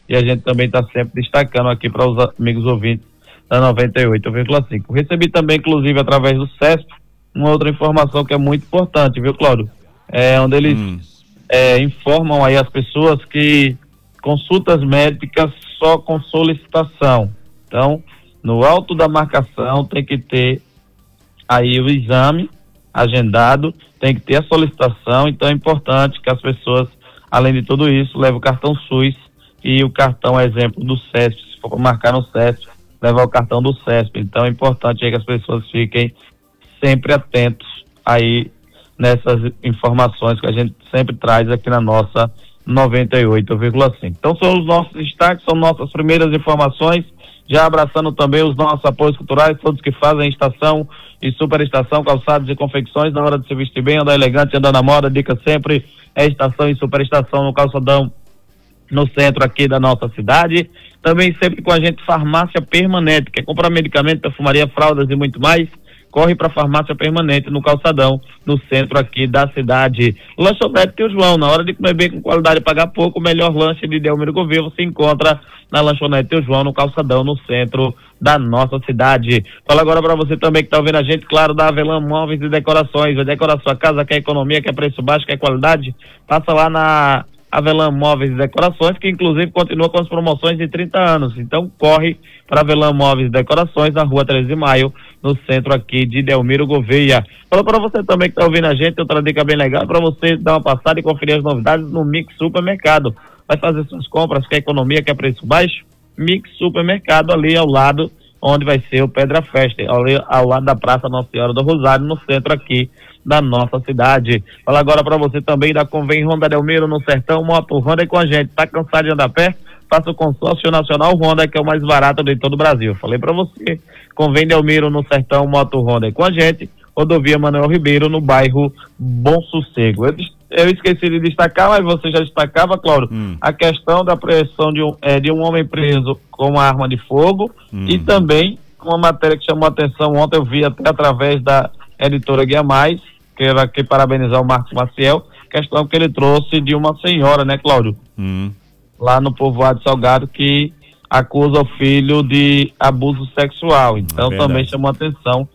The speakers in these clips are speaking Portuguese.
e a gente também está sempre destacando aqui para os amigos ouvintes da 98,5. Recebi também, inclusive, através do CESP, uma outra informação que é muito importante, viu, Cláudio? Onde eles informam aí as pessoas que consultas médicas só com solicitação. Então, no alto da marcação tem que ter aí o exame agendado, tem que ter a solicitação, então é importante que as pessoas, além de tudo isso, levem o cartão SUS e o cartão exemplo do CESP, se for marcar no CESP, levar o cartão do CESP. Então é importante aí que as pessoas fiquem sempre atentos aí nessas informações que a gente sempre traz aqui na nossa 98,5. Então são os nossos destaques, são nossas primeiras informações, já abraçando também os nossos apoios culturais, todos que fazem estação e superestação, calçados e confecções, na hora de se vestir bem, andar elegante, andar na moda, dica sempre é estação e superestação no calçadão, no centro aqui da nossa cidade. Também sempre com a gente Farmácia Permanente, quer comprar medicamento, perfumaria, fraldas e muito mais, corre para Farmácia Permanente no calçadão, no centro aqui da cidade. Lanchonete Tio João, na hora de comer bem com qualidade e pagar pouco, o melhor lanche de Delmiro Gouveia você encontra na Lanchonete Tio João, no calçadão, no centro da nossa cidade. Fala agora para você também que está ouvindo a gente, claro, da Avelã Móveis e Decorações. Vai decorar sua casa, quer economia, quer preço baixo, quer qualidade? Passa lá na Avelã Móveis e Decorações, que inclusive continua com as promoções de 30 anos. Então corre para Avelã Móveis e Decorações, na rua 13 de Maio, no centro aqui de Delmiro Gouveia. Fala para você também que está ouvindo a gente, outra dica bem legal para você dar uma passada e conferir as novidades no Mix Supermercado. Vai fazer suas compras, quer economia, quer preço baixo? Mix Supermercado, ali ao lado onde vai ser o Pedra Festa, ali ao lado da Praça Nossa Senhora do Rosário, no centro aqui da nossa cidade. Fala agora para você também da Convém Honda Delmiro, no Sertão, Moto Honda é com a gente. Tá cansado de andar a pé? Faça o consórcio nacional Honda, que é o mais barato de todo o Brasil. Falei para você, Convém Delmiro, no Sertão, Moto Honda é com a gente. Rodovia Manuel Ribeiro, no bairro Bom Sossego. Eu esqueci de destacar, mas você já destacava, Cláudio, a questão da apreensão de um homem preso com uma arma de fogo e também uma matéria que chamou a atenção ontem, eu vi até através da editora Guia Mais, quero aqui parabenizar o Marcos Maciel, questão que ele trouxe de uma senhora, né, Cláudio? Lá no povoado Salgado, que acusa o filho de abuso sexual. Então também chamou a atenção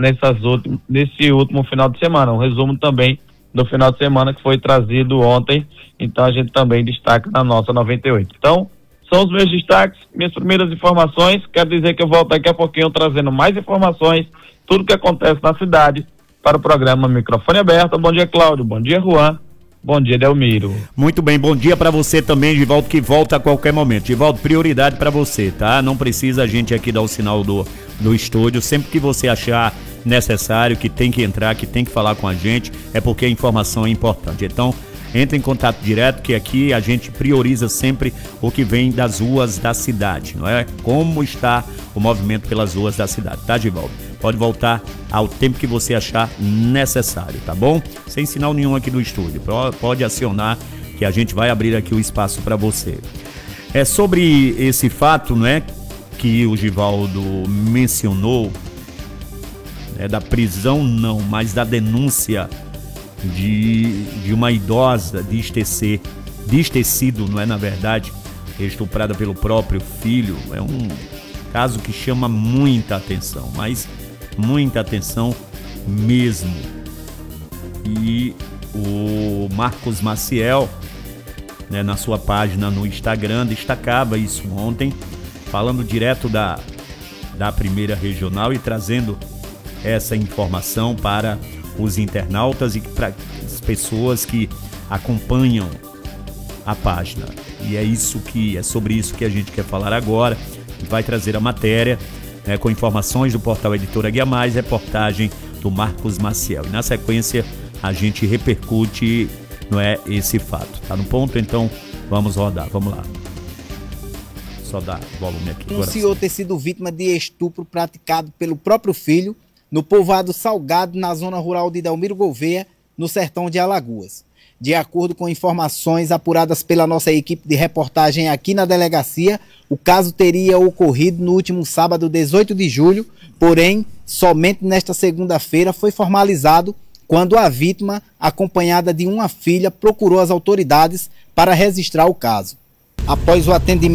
nesse último final de semana. Um resumo também do final de semana que foi trazido ontem, então a gente também destaca na nossa 98. Então, são os meus destaques, minhas primeiras informações. Quero dizer que eu volto daqui a pouquinho trazendo mais informações, tudo que acontece na cidade, para o programa Microfone Aberto. Bom dia, Cláudio. Bom dia, Juan. Bom dia, Delmiro. Muito bem, bom dia para você também, Givaldo, que volta a qualquer momento. Givaldo, prioridade para você, tá? Não precisa a gente aqui dar o sinal do estúdio. Sempre que você achar necessário, que tem que entrar, que tem que falar com a gente, é porque a informação é importante. Então, entre em contato direto, que aqui a gente prioriza sempre o que vem das ruas da cidade, não é? Como está o movimento pelas ruas da cidade, tá, Givaldo? Pode voltar ao tempo que você achar necessário, tá bom? Sem sinal nenhum aqui do estúdio. Pode acionar que a gente vai abrir aqui o espaço para você. É sobre esse fato, né, que o Givaldo mencionou, da prisão não, mas da denúncia de uma idosa de ter sido, não é, na verdade, estuprada pelo próprio filho. É um caso que chama muita atenção, mas muita atenção mesmo. E o Marcos Maciel, né, na sua página no Instagram, destacava isso ontem, falando direto da primeira regional e trazendo essa informação para os internautas e para as pessoas que acompanham a página. E é sobre isso que a gente quer falar agora. Vai trazer a matéria, né, com informações do portal Editora Guia Mais, reportagem do Marcos Maciel. E na sequência a gente repercute, não é, esse fato. Tá no ponto? Então vamos rodar, vamos lá. Só dá volume aqui. Anunciou ter sido vítima de estupro praticado pelo próprio filho no povoado Salgado, na zona rural de Delmiro Gouveia, no sertão de Alagoas. De acordo com informações apuradas pela nossa equipe de reportagem aqui na delegacia, o caso teria ocorrido no último sábado, 18 de julho, porém, somente nesta segunda-feira foi formalizado quando a vítima, acompanhada de uma filha, procurou as autoridades para registrar o caso. Após o atendimento